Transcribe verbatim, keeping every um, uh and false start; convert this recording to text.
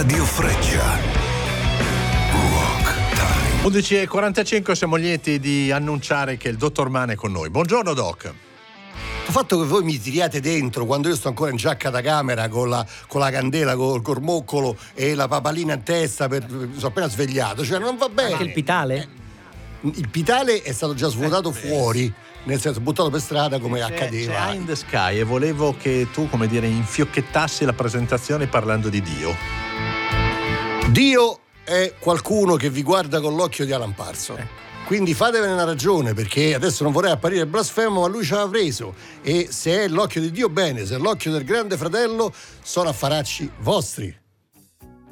Radio Freccia. Rock Time. undici e quarantacinque, siamo lieti di annunciare che il dottor Mann è con noi. Buongiorno Doc. Il fatto che voi mi tiriate dentro quando io sto ancora in giacca da camera con la, con la candela, col cormoccolo e la papalina in testa, per, mi sono appena svegliato, cioè non va bene. Anche il pitale? Il pitale è stato già svuotato fuori, nel senso buttato per strada come C'è, accadeva. c'è Eye in the Sky e volevo che tu, come dire, infiocchettassi la presentazione parlando di Dio. Dio è qualcuno che vi guarda con l'occhio di Alan Parsons. Eh. Quindi fatevene una ragione, perché adesso non vorrei apparire blasfemo, ma lui ce l'ha preso. E se è l'occhio di Dio, bene, se è l'occhio del grande fratello, sono affaracci vostri.